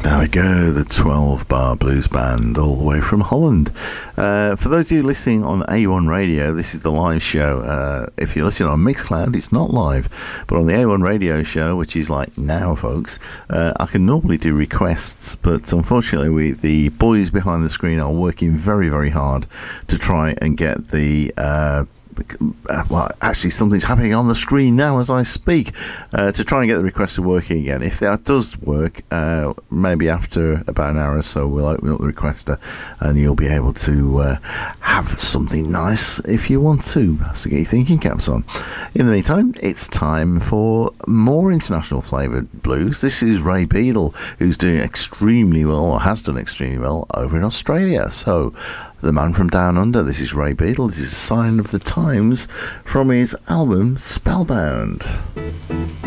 There we go, the 12 Bar Blues Band, all the way from Holland. For those of you listening on A1 Radio, this is the live show. If you're listening on Mixcloud, it's not live, but on the A1 Radio show, which is like now, folks, I can normally do requests, but unfortunately, the boys behind the screen are working very, very hard to try and get the... well, actually something's happening on the screen now as I speak, to try and get the requester working again. If that does work, maybe after about an hour or so we'll open up the requester and you'll be able to have something nice if you want to. So get your thinking caps on. In the meantime, it's time for more international flavoured blues. This is Ray Beadle, who's doing extremely well, or has done extremely well, over in Australia. So the man from down under, this is Ray Beadle. This is a sign of the times from his album Spellbound.